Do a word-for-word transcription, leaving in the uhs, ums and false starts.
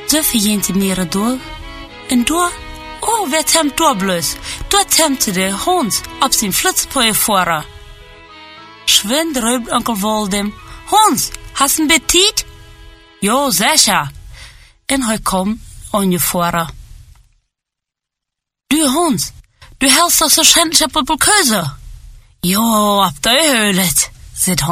Så förginte mera då. En då, åh, oh, vet hem då blös. Då tämtade Hans upp sin flyts på er fara. Schwind röbt Onkel Woldem. Hans, hast en Appetit? Jo, sicher. En hij kom on je fara. Du Hans, du hälsar så schändlich på Köse. Jo, ab der Höhlet, sagt